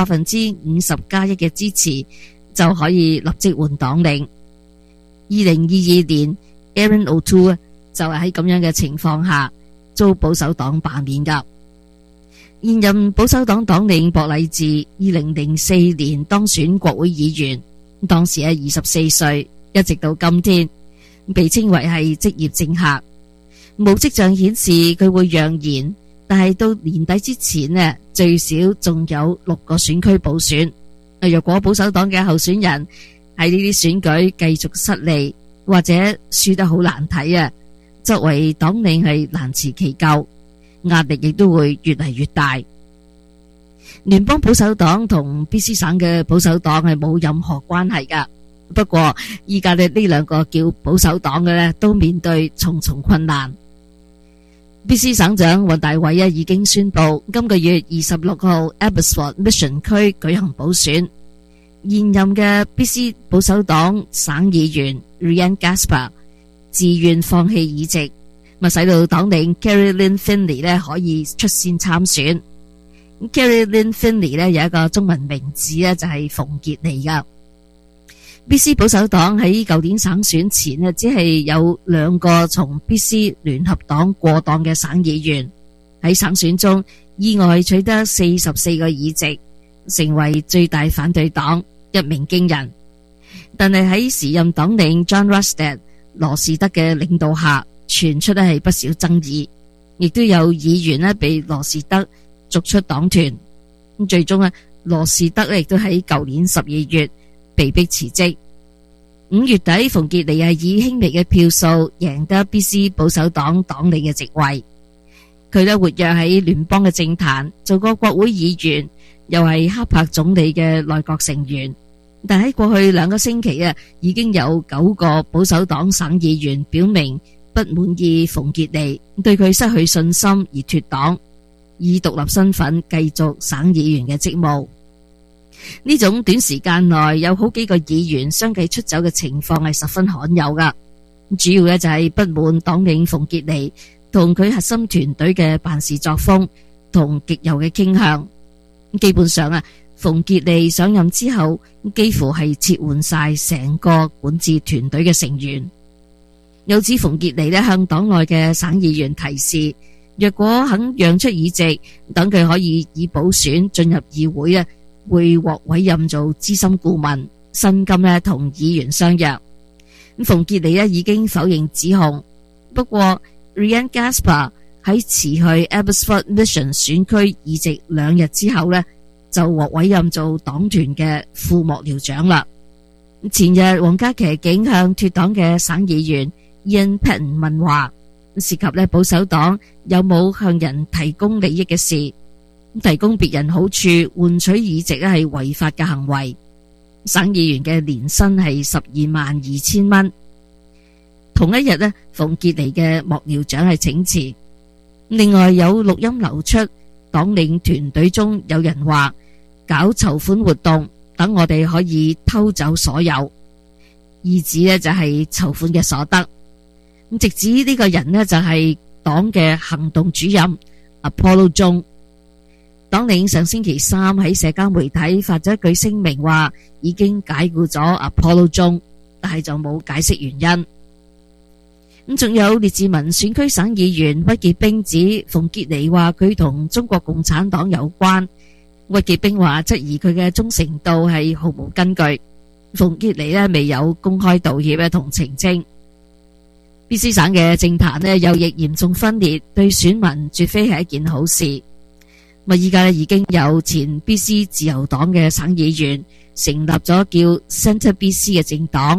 [SPEAKER 1] 50+1%嘅支持，就可以立即換黨領。2022年 Erin O'Toole 就係喺咁樣嘅情況下遭保守黨罷免㗎。現任保守黨黨領博禮治2004年當選國會議員，當時係24歲，一直到今天被稱為係職業政客。冇跡象顯示佢會讓賢，但係到年底之前呢，最少仲有6個選區補選。若果保守黨嘅候選人喺呢啲選舉繼續失利，或者輸得好難睇啊，作為黨領係難辭其咎，壓力亦都會越嚟越大。聯邦保守黨同 BC 省嘅保守黨係冇任何關係噶，不過依家呢兩個叫保守黨嘅呢都面對重重困難。BC 省長尹大偉已經宣布今個月26號 Abbotsford Mission 區舉行補選，現任嘅 BC 保守黨省議員 Rhian Gaspar 自願放棄議席，使到黨領 Carrie-Lynne Findlay 呢可以出線參選。Carrie-Lynne Findlay 呢有一個中文名字呢就係馮傑妮噶。BC 保守黨喺舊年省選前呢，只係有2個從 BC 聯合黨過黨嘅省議員，喺省選中意外取得44個議席，成為最大反對黨，一鳴驚人。但係喺時任黨領 John Rustad 羅士德嘅領導下，傳出係不少爭議，亦都有議員呢被羅士德逐出黨團。最終羅士德亦都喺舊年12月被迫辭職。5月底，馮傑妮以輕微嘅票數贏得 BC 保守黨黨領嘅席位。佢活躍喺聯邦嘅政壇，做過國會議員，又係哈柏總理嘅內閣成員。但喺過去2個星期已經有9個保守黨省議員表明不滿意馮傑妮，對佢失去信心而脫黨，以獨立身份繼續省議員嘅職務。呢種短時間內有好幾個議員相繼出走嘅情況係十分罕有噶，主要就係不滿黨領馮傑妮同佢核心團隊嘅辦事作風同極右嘅傾向。基本上馮傑妮上任之後幾乎係撤換晒成個管治團隊嘅成員。有指馮傑妮向黨內嘅省議員提示，若果肯讓出議席，等佢可以以補選進入議會會獲委任做資深顧問，薪金同議員相若。馮傑妮已經否認指控，不過 Rhian Gaspar 喺辭去 Abbotsford Mission 選區議席2日之後就獲委任做黨團嘅副幕僚長啦。前日皇家騎警向脫黨嘅省議員 Ian Paton 問話，涉及保守黨有冇向人提供利益嘅事。提供別人好處換取議席係違法嘅行為。省議員嘅年薪係122000蚊。同一日馮傑妮嘅幕僚長係請辭。另外有錄音流出，黨領團隊中有人話搞籌款活動，等我哋可以偷走所有，意指就係籌款嘅所得。直指呢個人就係黨嘅行動主任 Apollo 中。黨領上星期3喺社交媒體發咗一句聲明，話已經解雇咗 Apollo 中，但係就冇解釋原因。仲有列治文選區省議員屈傑冰指馮傑妮話佢同中國共產黨有關。屈傑冰話質疑佢嘅忠誠度係毫無根據。馮傑妮未有公開道歉同澄清。BC 省嘅政壇右翼嚴重分裂，對選民絕非係一件好事。依家已經有前 BC 自由黨嘅省議員成立咗叫 Centre BC 嘅政黨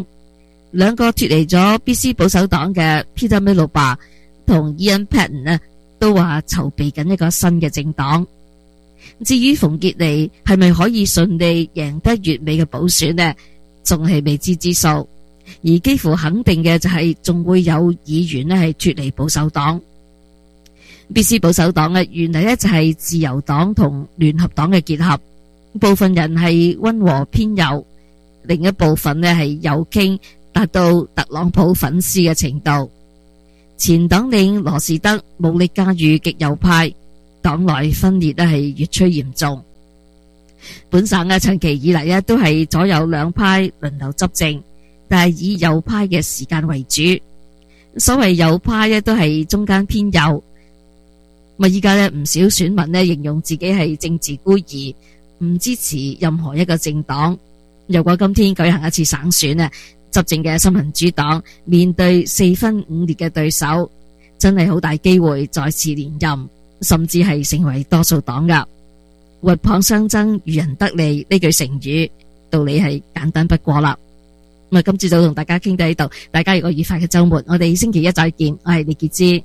[SPEAKER 1] ，2個脫離咗 BC 保守黨嘅 Peter Miloba 同 Ian Paton 都話籌備緊一個新嘅政黨。至於馮傑妮係咪可以順利贏得月尾嘅補選仲係未知之數，而幾乎肯定嘅就係仲會有議員係脫離保守黨。BC 保守黨原嚟就係自由黨同聯合黨嘅結合，部分人係溫和偏右，另一部分係右傾，達到特朗普粉絲嘅程度。 前黨領羅士德武力駕馭極右派，黨內分裂係越趨嚴重。本省長期以嚟都係左右兩派輪流執政，但係以右派嘅時間為主。所謂右派都係中間偏右。依家唔少選民形容自己係政治孤兒，唔支持任何一個政黨。如果今天舉行一次省選執政嘅新民主黨面對4分5裂嘅對手，真係好大機會再次連任，甚至係成為多數黨噶。鷸蚌相爭，漁人得利呢句成語道理係簡單不過啦。今朝早同大家傾到呢度，大家有個愉快嘅周末，我哋星期一再見。我係李潔芝。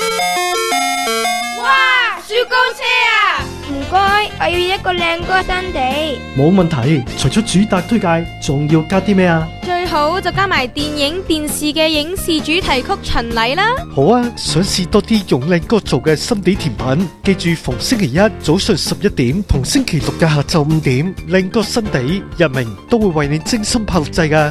[SPEAKER 17] 哇，雪糕車啊！唔該，我要一個靚哥新地。
[SPEAKER 18] 冇問題，除咗主打推介，仲要加啲咩啊？
[SPEAKER 17] 最好就加埋電影電視嘅影視主題曲巡禮啦。
[SPEAKER 18] 好啊，想試多啲用靚哥做嘅心地甜品，記住逢星期一早上11點同星期六嘅下晝5點，靚哥新地日明都會為你精心炮製噶。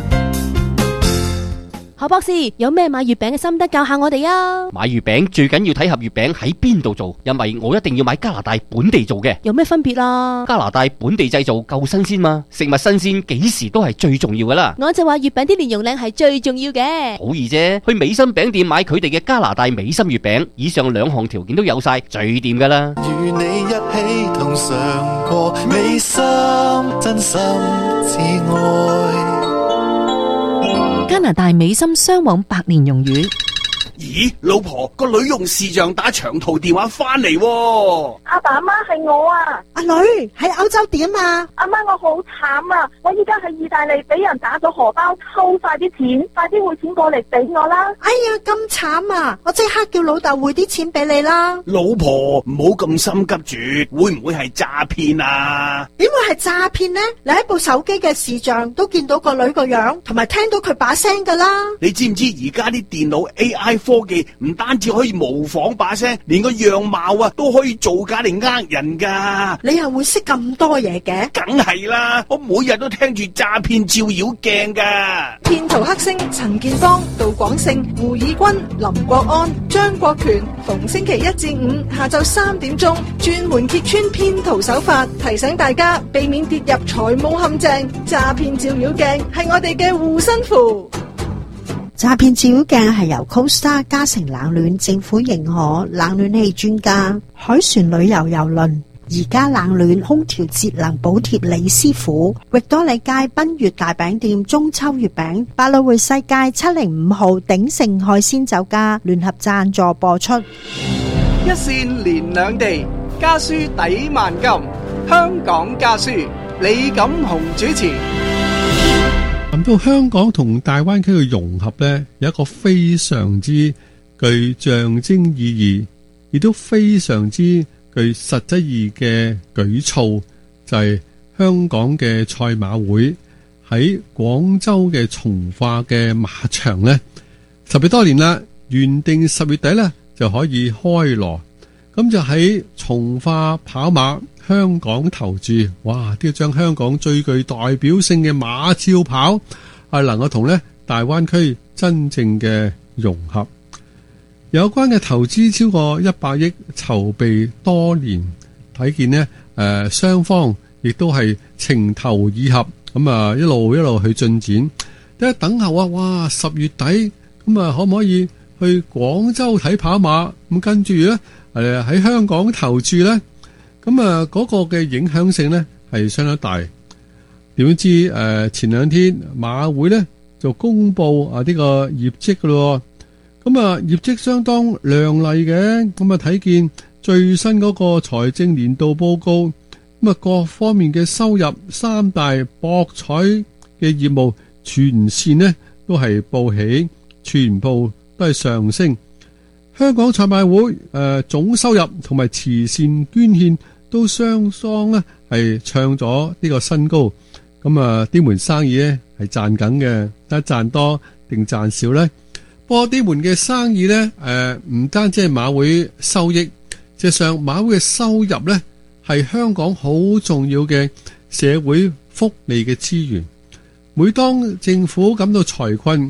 [SPEAKER 19] 何博士，有咩買月餅嘅心得教下我哋啊？
[SPEAKER 20] 買月餅最緊要睇盒月餅喺邊度做，因為我一定要買加拿大本地做嘅。
[SPEAKER 19] 有咩分別啊？
[SPEAKER 20] 加拿大本地製造夠新鮮嘛，食物新鮮幾時都係最重要噶啦。
[SPEAKER 19] 我就話月餅啲蓮蓉靚係最重要嘅。
[SPEAKER 20] 好易啫，去美心餅店買佢哋嘅加拿大美心月餅，以上2項條件都有晒，最掂噶啦。
[SPEAKER 21] 與你一起同嘗過美心，真心至愛。
[SPEAKER 22] 加拿大美心雙黃白蓮蓉魚。
[SPEAKER 2] 咦，老婆，個女用視像打長途電話翻嚟喎。
[SPEAKER 23] 阿爸阿媽係我啊。阿女喺歐洲點啊？阿媽我好慘啊！我依家喺意大利俾人打咗荷包，偷晒啲錢，快啲匯錢過嚟俾我啦！哎呀，咁慘啊！我即刻叫老豆匯啲錢俾你啦。
[SPEAKER 2] 老婆，唔好咁心急住，會唔會係詐騙啊？
[SPEAKER 23] 點會係詐騙呢？你喺部手機嘅視像都見到個女個樣，同埋聽到佢把聲噶啦。
[SPEAKER 2] 你知唔知而家啲電腦 AI科技唔單止可以模仿把聲，連個樣貌都可以造假嚟呃人噶。
[SPEAKER 23] 你又會識咁多嘢嘅？
[SPEAKER 2] 梗係啦，我每日都聽住詐騙照妖鏡噶。
[SPEAKER 16] 騙徒黑星陳建邦、杜廣勝、胡以軍、林國安、張國權，逢星期1至5下晝3點鐘，專門揭穿騙徒手法，提醒大家避免跌入財務陷阱。詐騙照妖鏡係我哋嘅護身符。
[SPEAKER 24] 詐騙照妖鏡係由 Costa 嘉誠冷暖政府認可冷暖氣專家海船旅遊郵輪而家冷暖空調節能補貼李師傅，域多利街賓悅大餅店中秋月餅，百老匯世界705號鼎盛海鮮酒家聯合贊助播出。
[SPEAKER 8] 一線連兩地，家書抵萬金。香港家書，李錦雄主持。
[SPEAKER 9] 談到香港同大灣區嘅融合呢，有一個非常之具象徵意義，亦都非常之具實質意義嘅舉措，就係香港嘅賽馬會喺廣州嘅從化嘅馬場呢，10月多年啦，原定10月底呢就可以開鑼，咁就喺從化跑馬香港投注，哇！都要將香港最具代表性嘅馬超跑係能夠同呢大灣區真正嘅融合。有關嘅投資超過100億，籌備多年，睇見呢雙方亦都係情投意合，咁啊一路去進展。一等候啊，哇！10月底咁啊，可唔可以去廣州睇跑馬？咁跟住呢喺香港投注呢？咁啊，嗰個嘅影響性呢係相當大。點知前2天馬會呢就公布呢個業績噶咯。咁啊，業績相當亮麗嘅。咁啊，睇見最新嗰個財政年度報告，咁啊各方面嘅收入，3大博彩嘅業務全線呢都係報喜，全部都係上升。香港賽馬會總收入同埋慈善捐獻都雙雙咧係創咗呢個新高，咁啊呢門生意咧係賺緊嘅，但係賺多定賺少咧？不過呢門嘅生意咧唔單止係馬會收益，事實上馬會嘅收入咧係香港好重要嘅社會福利嘅資源。每當政府感到財困，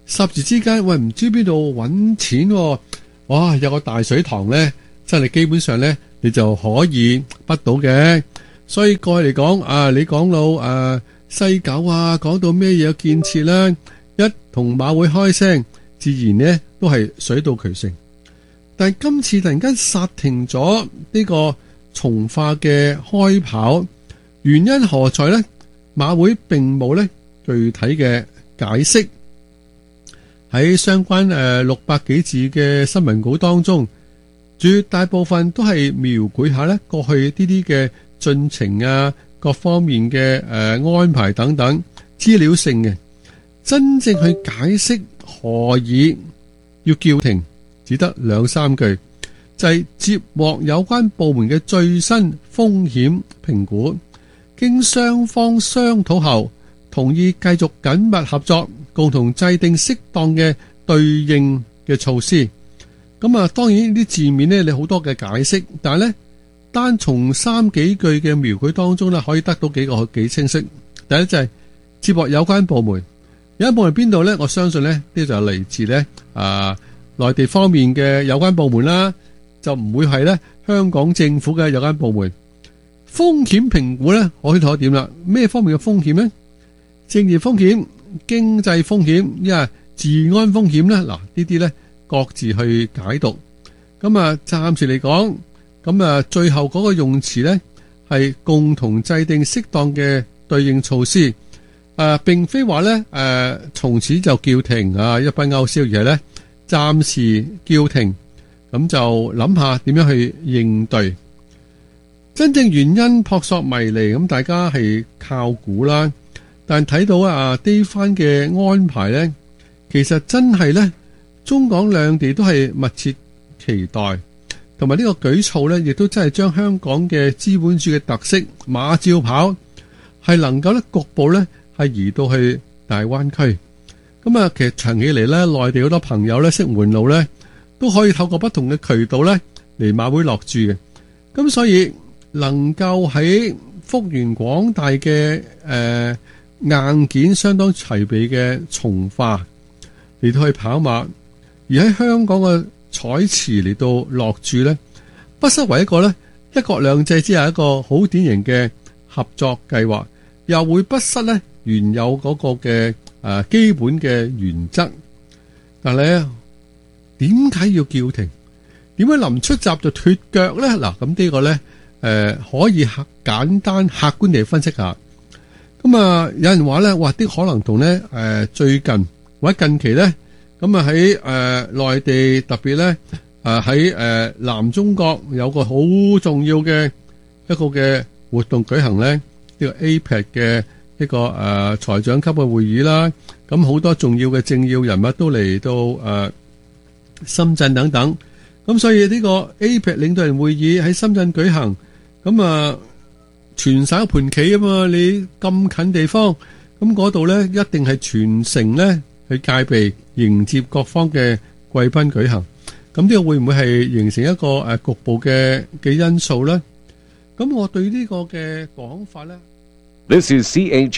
[SPEAKER 9] 霎時之間，喂，唔知邊度揾錢喎，哇！有個大水塘咧，真係基本上咧，你就可以得到嘅。所以過去嚟講啊，你講到西九啊，講到咩嘢建設啦，一同馬會開聲，自然呢都係水到渠成。但係今次突然間剎停咗呢個從化嘅開跑，原因何在呢？馬會並冇呢具體嘅解釋。喺相關600幾字嘅新聞稿當中，絕大部分都係描繪下呢過去呢啲嘅進程啊，各方面嘅安排等等資料性嘅，真正去解釋何以要叫停，只得2、3句，就係接獲有關部門嘅最新風險評估，經雙方商討後，同意繼續緊密合作，共同制定適當嘅對應嘅措施。咁啊，當然呢啲字面呢，你好多嘅解釋，但係呢，單從3幾句嘅描繪當中呢，可以得到幾清晰。第一就係接獲有關部門，有關部門邊度呢？我相信呢，呢就係嚟自呢內地方面嘅有關部門啦，就唔會係呢香港政府嘅有關部門。風險評估呢，可以睇點啦？咩方面嘅風險呢？政治風險、經濟風險，因為治安風險呢，嗱呢啲呢各自去解讀。咁啊，暫時嚟講，咁啊最後嗰個用詞呢係共同制定適當嘅對應措施。並非話呢從此就叫停啊，一筆勾銷，而係呢暫時叫停，咁就諗下點樣去應對。真正原因撲朔迷離，咁大家係靠估啦。但睇到呢番嘅安排呢，其實真係呢中港兩地都係密切期待，同埋呢個舉措呢，亦都真係將香港嘅資本主義嘅特色馬照跑，係能夠呢局部呢係移到去大灣區。咁啊，其實長期嚟呢，內地好多朋友呢，識門路呢，都可以透過不同嘅渠道呢嚟馬會落注嘅。咁所以能夠喺幅員廣大嘅硬件相當齊備嘅從化嚟到去跑馬，而喺香港嘅彩池嚟到落注呢，不失為一個呢一國兩制之下一個好典型嘅合作計劃，又會不失呢原有嗰個嘅基本嘅原則。但係呢，點解要叫停？點解臨出閘就脫腳呢？嗱，咁呢個呢可以簡單客觀地分析下。咁啊，有人話咧，哇！啲可能同咧最近或者近期咧，咁啊喺內地特別咧喺南中國有個好重要嘅一個嘅活動舉行咧，呢個 APEC 嘅一個財長級嘅會議啦。咁好多重要嘅政要人物都嚟到深圳等等。咁所以呢個 APEC 領導人會議喺深圳舉行，咁啊。全省一盤棋啊嘛，你咁近地方，咁嗰度呢一定係全城呢去戒備迎接各方嘅貴賓舉行。咁呢個會唔會係形成一個局部嘅因素呢？咁我對呢個嘅講法呢
[SPEAKER 13] This is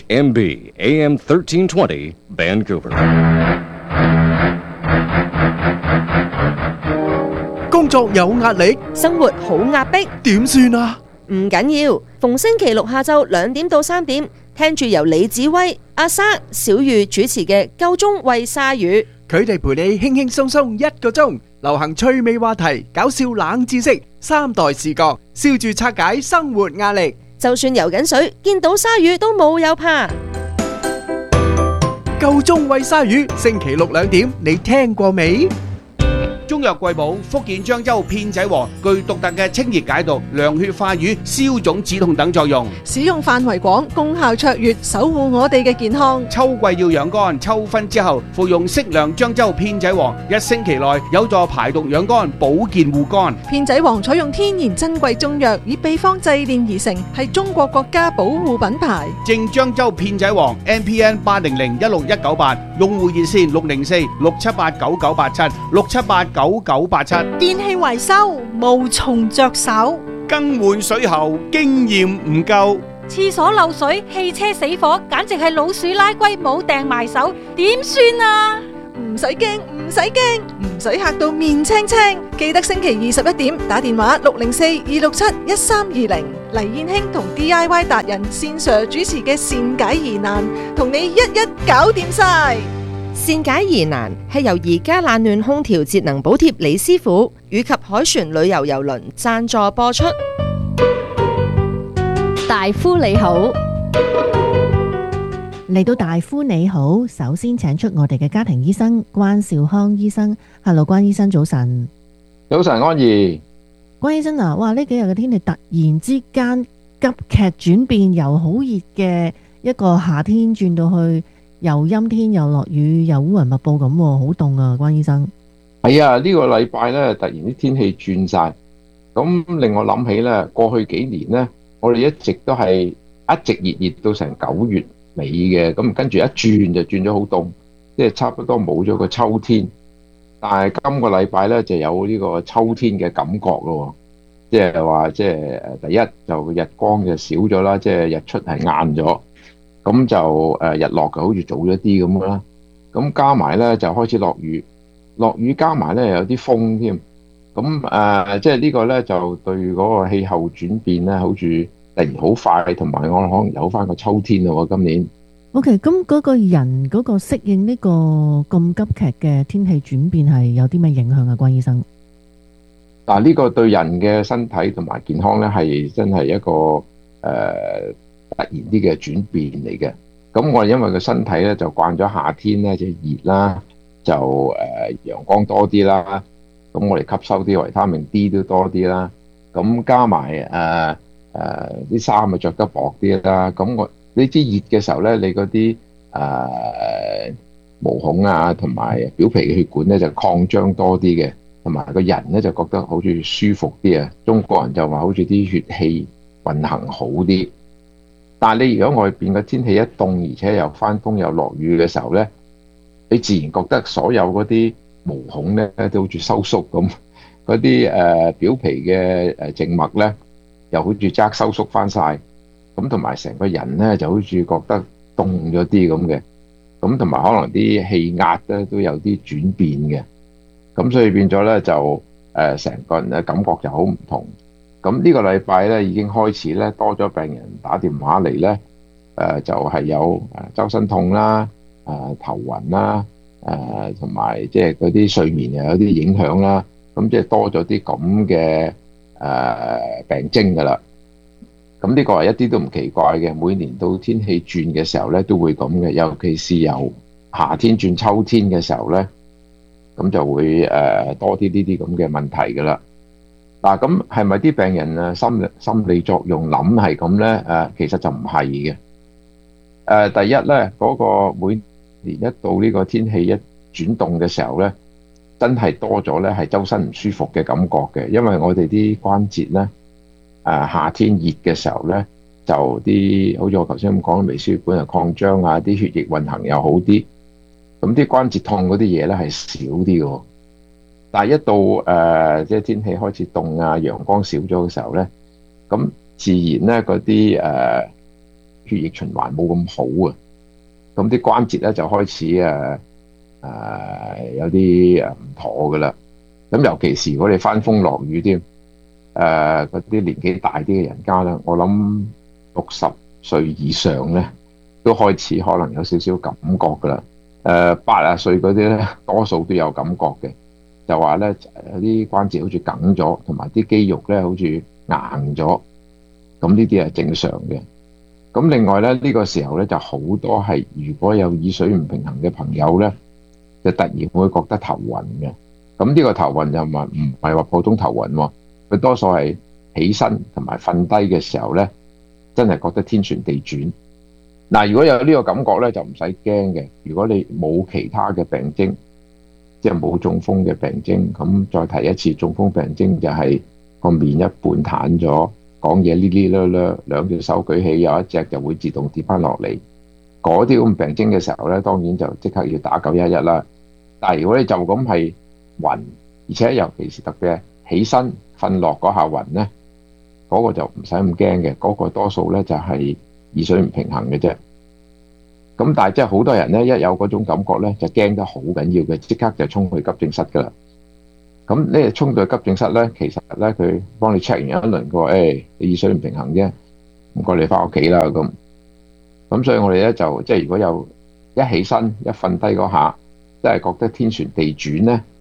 [SPEAKER 13] CHMB AM 1320 Vancouver。
[SPEAKER 8] 工作有壓力，
[SPEAKER 11] 生活好壓迫，
[SPEAKER 8] 點算啊？
[SPEAKER 11] 唔緊要，逢星期六下晝2點到3點，聽住由李子威、阿沙、小玉主持嘅《夠鐘喂鯊魚》，
[SPEAKER 8] 佢哋陪你輕輕鬆鬆1個鐘，流行趣味話題、搞笑冷知識、3代視角，笑住拆解生活壓力。
[SPEAKER 11] 就算游緊水，見到鯊魚都冇有怕。
[SPEAKER 8] 夠鐘喂鯊魚，星期六2點，你聽過未？
[SPEAKER 2] 中藥貴寶福建漳州片仔癀具獨特嘅清熱解毒、涼血化瘀、消腫止痛等作用，
[SPEAKER 16] 使用範圍廣，功效卓越，守護我哋嘅健康。
[SPEAKER 2] 秋季要養肝，秋分之後服用適量漳州片仔癀，1星期內有助排毒養肝、保健護肝。
[SPEAKER 16] 片仔癀採用天然珍貴中藥，以秘方製煉而成，係中國國家保護品牌。
[SPEAKER 2] 正漳州片仔癀 MPN 800-16198，用戶熱線604-678-9987，678-9987。
[SPEAKER 3] 電器維修無從着手，
[SPEAKER 2] 更換水喉經驗唔夠，
[SPEAKER 3] 廁所漏水、汽車死火，簡直係老鼠拉龜冇掟埋手，點算啊？
[SPEAKER 16] 唔唔使驚，唔使驚，唔使嚇到面青青。記得星期21點打電話604-267-1320，黎燕卿同 DIY 達人線上主持嘅善解疑難，同你一一搞掂晒。
[SPEAKER 11] 善解疑難係由宜家冷暖空調節能補貼李師傅以及凱旋旅遊郵輪贊助播出。
[SPEAKER 22] 大夫你好，嚟到大夫你好，首先請出我哋嘅家庭醫生關兆康醫生。Hello， 關醫生早晨。
[SPEAKER 4] 早晨安怡。
[SPEAKER 22] 關醫生啊，哇！呢幾日嘅天氣突然之間急劇轉變，由好熱嘅一個夏天轉到去又陰天又落雨又烏雲密布咁，好凍啊！關醫生。
[SPEAKER 4] 係啊，呢個禮拜咧突然啲天氣轉晒，咁令我諗起咧過去幾年咧，我哋一直都係一直熱到成9月尾嘅，咁跟住一轉就轉咗好凍，即係差不多冇咗個秋天。但係今個禮拜咧就有呢個秋天嘅感覺咯，即係話即係第一就日光就少咗啦，即係日出係晏咗，咁就日落就好似早咗啲咁啦。咁加埋咧就開始落雨，落雨加埋咧有啲風添。咁即係呢個咧就對嗰個氣候轉變咧，好似突然好快，同埋我可能有翻個秋天咯。今年
[SPEAKER 22] OK， 咁嗰個人嗰個適應呢個咁急劇嘅天氣轉變係有啲咩影響啊？關醫生，
[SPEAKER 4] 嗱，呢個對人嘅身體同埋健康咧係真係一個突然啲嘅轉變嚟嘅。咁我哋因為個身體咧就慣咗夏天咧就熱啦，就陽光多啲啦，咁我哋吸收啲維他命 D 都多啲啦，咁加埋啲衫咪着得薄啲啦，咁你知熱嘅時候咧，你嗰啲毛孔啊同埋表皮嘅血管咧就擴張多啲嘅，同埋個人咧就覺得好似舒服啲啊。中國人就話好似啲血氣運行好啲。但係你如果外邊嘅天氣一凍，而且又翻風又落雨嘅時候咧，你自然覺得所有嗰啲毛孔咧都好似收縮咁，嗰啲表皮嘅靜脈咧又好似即刻收縮翻晒，咁同埋成個人咧就好似覺得凍咗啲咁嘅，咁同埋可能啲氣壓咧都有啲轉變嘅，咁所以變咗咧就成個人嘅感覺就好唔同。咁呢個禮拜咧已經開始咧多咗病人打電話嚟咧，就係有周身痛啦、頭暈啦、同埋即係嗰啲睡眠又有啲影響啦，咁即係多咗啲咁嘅病徵㗎啦。咁呢個係一啲都唔奇怪嘅，每年到天氣轉嘅時候咧都會咁嘅，尤其是由夏天轉秋天嘅時候咧，咁就會多啲呢啲咁嘅問題㗎啦。嗱，咁係咪啲病人心理作用諗係咁咧？其實就唔係嘅。第一咧，嗰個每年一到呢個天氣一轉凍嘅時候咧，真係多咗咧係周身唔舒服嘅感覺嘅，因為我哋啲關節咧，夏天熱嘅時候咧，就啲好似我頭先咁講，微血管又擴張啊，啲血液運行又好啲，咁啲關節痛嗰啲嘢咧係少啲嘅。但係一到即係天氣開始凍啊，陽光少咗嘅時候咧，咁自然咧嗰啲血液循環冇咁好啊，咁啲關節咧就開始有啲唔妥噶啦。咁尤其是如果你翻風落雨添，嗰啲年紀大啲嘅人家咧，我諗60歲以上咧都開始可能有少少感覺噶啦。80歲嗰啲咧多數都有感覺嘅。就話咧，啲關節好似梗咗，同埋啲肌肉咧好似硬咗，咁呢啲係正常嘅。咁另外咧，呢個時候咧就好多係如果有耳水唔平衡嘅朋友咧，就突然會覺得頭暈嘅。咁呢個頭暈就唔係話普通頭暈喎，佢多數係起身同埋瞓低嘅時候咧，真係覺得天旋地轉。嗱，如果有呢個感覺咧，就唔使驚嘅。如果你冇其他嘅病徵，即係冇中風嘅病徵，咁再提一次，中風病徵就係個面一半癱咗，講嘢哩哩啦啦，兩隻手舉起，有一隻就會自動跌翻落嚟。嗰啲咁病徵嘅時候咧，當然就即刻要打911啦。但係如果你就咁係暈，而且尤其是特別係起身瞓落嗰下暈咧，嗰個就唔使咁驚嘅，嗰個多數咧就係耳水唔平衡嘅啫。 咁但係即係好多人咧，一有嗰種感覺咧，就驚得好緊要嘅，即刻就衝去急症室噶啦。咁呢衝到去急症室咧，其實咧佢幫你 check 完一輪，佢話你耳水唔平衡啫，唔該你翻屋企啦咁。咁所以我哋咧就即係如果有一起身一瞓低嗰下，真係覺得天旋地轉咧，